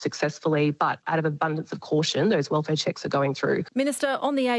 successfully, but out of abundance of caution, those welfare checks are going through. Minister, on the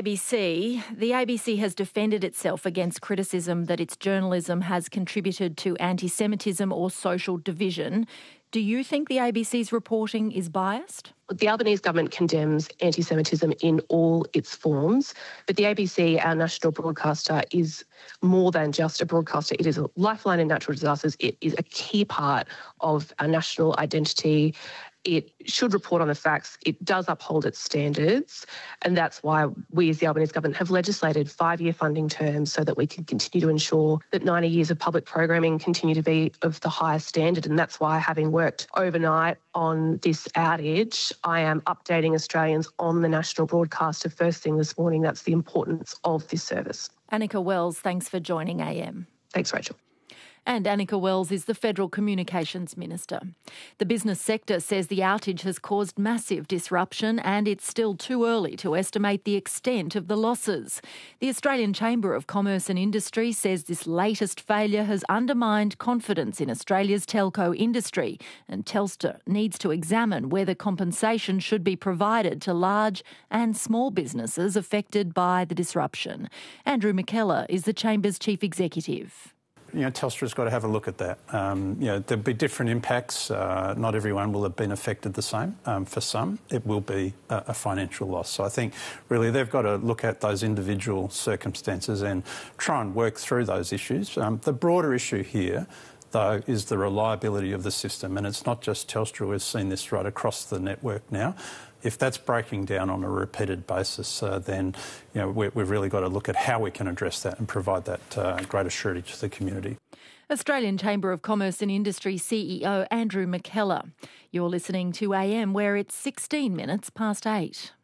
ABC has defended itself against criticism that its journalism has contributed to anti-Semitism or social division. Do you think the ABC's reporting is biased? The Albanese government condemns anti-Semitism in all its forms, but the ABC, our national broadcaster, is more than just a broadcaster. It is a lifeline in natural disasters. It is a key part of our national identity. It should report on the facts. It does uphold its standards, and that's why we as the Albanese government have legislated 5-year funding terms so that we can continue to ensure that 90 years of public programming continue to be of the highest standard. And that's why, having worked overnight on this outage, I am updating Australians on the national broadcaster first thing this morning. That's the importance of this service. Annika Wells, thanks for joining AM. Thanks, Rachel. And Annika Wells is the Federal Communications Minister. The business sector says the outage has caused massive disruption and it's still too early to estimate the extent of the losses. The Australian Chamber of Commerce and Industry says this latest failure has undermined confidence in Australia's telco industry, and Telstra needs to examine whether compensation should be provided to large and small businesses affected by the disruption. Andrew McKellar is the Chamber's Chief Executive. Telstra's got to have a look at that. There'll be different impacts. Not everyone will have been affected the same. For some, it will be a financial loss. So I think really they've got to look at those individual circumstances and try and work through those issues. The broader issue here, though, is the reliability of the system. And it's not just Telstra. We've seen this right across the network now. If that's breaking down on a repeated basis, then we've really got to look at how we can address that and provide that greater surety to the community. Australian Chamber of Commerce and Industry CEO Andrew McKellar. You're listening to AM, where it's 16 minutes past 8.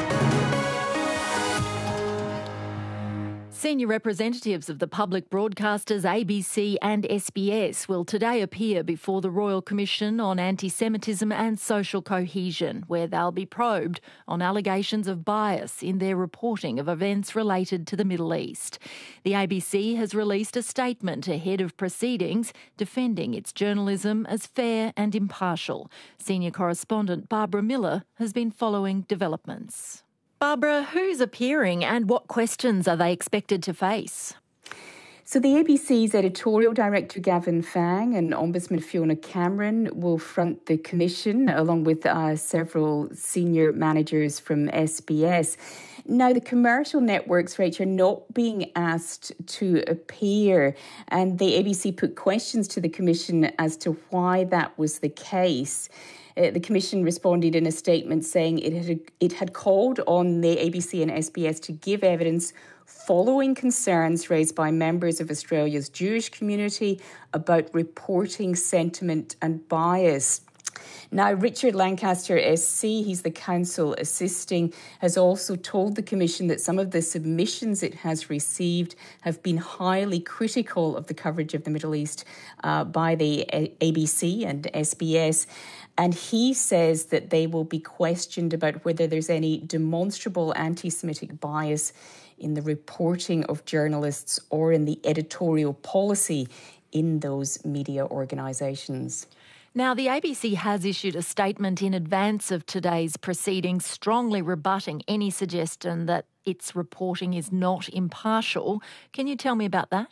Senior representatives of the public broadcasters ABC and SBS will today appear before the Royal Commission on Anti-Semitism and Social Cohesion, where they'll be probed on allegations of bias in their reporting of events related to the Middle East. The ABC has released a statement ahead of proceedings defending its journalism as fair and impartial. Senior correspondent Barbara Miller has been following developments. Barbara, who's appearing and what questions are they expected to face? So the ABC's editorial director Gavin Fang and Ombudsman Fiona Cameron will front the commission along with several senior managers from SBS. Now, the commercial networks, Rachel, are not being asked to appear, and the ABC put questions to the commission as to why that was the case. The Commission responded in a statement saying it had called on the ABC and SBS to give evidence following concerns raised by members of Australia's Jewish community about reporting sentiment and bias. Now, Richard Lancaster SC, he's the counsel assisting, has also told the Commission that some of the submissions it has received have been highly critical of the coverage of the Middle East by the ABC and SBS. And he says that they will be questioned about whether there's any demonstrable anti-Semitic bias in the reporting of journalists or in the editorial policy in those media organisations. Now, the ABC has issued a statement in advance of today's proceedings, strongly rebutting any suggestion that its reporting is not impartial. Can you tell me about that?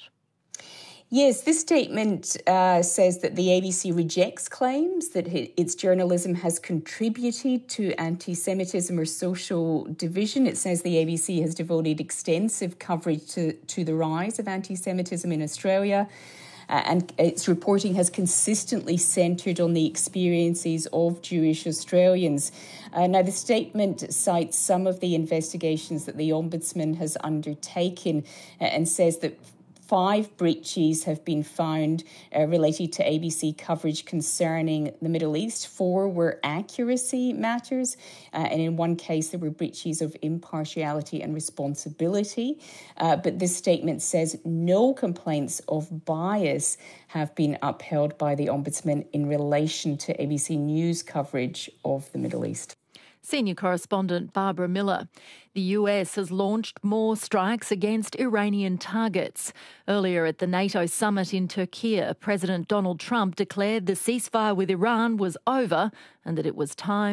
Yes, this statement says that the ABC rejects claims that its journalism has contributed to anti-Semitism or social division. It says the ABC has devoted extensive coverage to the rise of anti-Semitism in Australia. And its reporting has consistently centred on the experiences of Jewish Australians. Now, the statement cites some of the investigations that the Ombudsman has undertaken and says that 5 breaches have been found related to ABC coverage concerning the Middle East. 4 were accuracy matters, and in one case there were breaches of impartiality and responsibility. But this statement says no complaints of bias have been upheld by the Ombudsman in relation to ABC News coverage of the Middle East. Senior correspondent Barbara Miller. The US has launched more strikes against Iranian targets. Earlier at the NATO summit in Turkey, President Donald Trump declared the ceasefire with Iran was over and that it was time